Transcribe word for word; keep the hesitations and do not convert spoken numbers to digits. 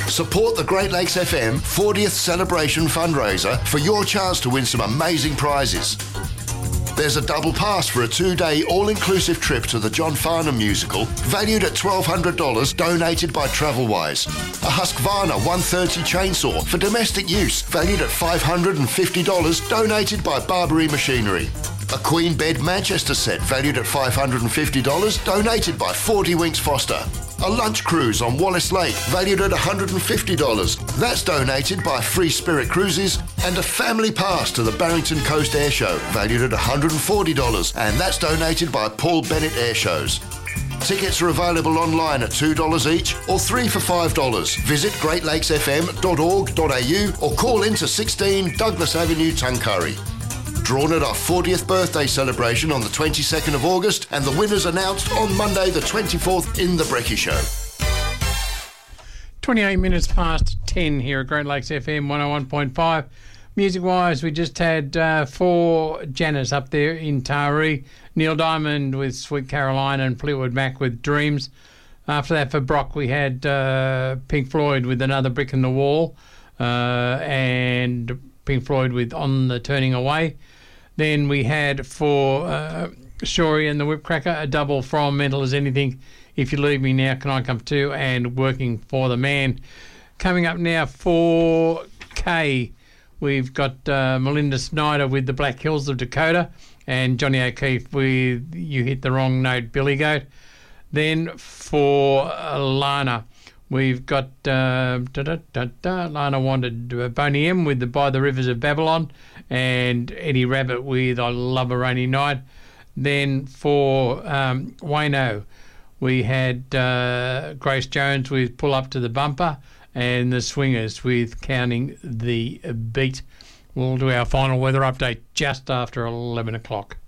Support the Great Lakes F M fortieth Celebration fundraiser for your chance to win some amazing prizes. There's a double pass for a two-day all-inclusive trip to the John Farnham musical, valued at twelve hundred dollars, donated by Travelwise. A Husqvarna one thirty chainsaw for domestic use, valued at five hundred fifty dollars, donated by Barbary Machinery. A Queen Bed Manchester set, valued at five hundred fifty dollars, donated by forty Winks Foster. A lunch cruise on Wallace Lake, valued at one hundred fifty dollars. That's donated by Free Spirit Cruises. And a family pass to the Barrington Coast Air Show, valued at one hundred forty dollars. And that's donated by Paul Bennett Air Shows. Tickets are available online at two dollars each or three for five dollars. Visit great lakes f m dot org dot a u or call into sixteen Douglas Avenue, Tuncurry. Drawn at our fortieth birthday celebration on the twenty-second of August, and the winners announced on Monday the twenty-fourth in The Brekkie Show. twenty-eight minutes past ten here at Great Lakes F M one oh one point five. Music-wise, we just had uh, four Janice up there in Taree, Neil Diamond with Sweet Caroline and Fleetwood Mac with Dreams. After that, for Brock, we had uh, Pink Floyd with Another Brick in the Wall, uh, and Pink Floyd with On the Turning Away. Then we had for uh, Shorey and the Whipcracker a double from Mental as Anything, If You Leave Me Now, Can I Come Too, and Working for the Man. Coming up now for K, we've got uh, Melinda Snyder with The Black Hills of Dakota, and Johnny O'Keefe with You Hit the Wrong Note, Billy Goat. Then for uh, Lana, we've got uh, da, da, da, da, Lana wanted uh, Boney M with the By the Rivers of Babylon, and Eddie Rabbit with I Love a Rainy Night. Then for um, Wayno, we had uh, Grace Jones with Pull Up to the Bumper, and the Swingers with Counting the Beat. We'll do our final weather update just after eleven o'clock.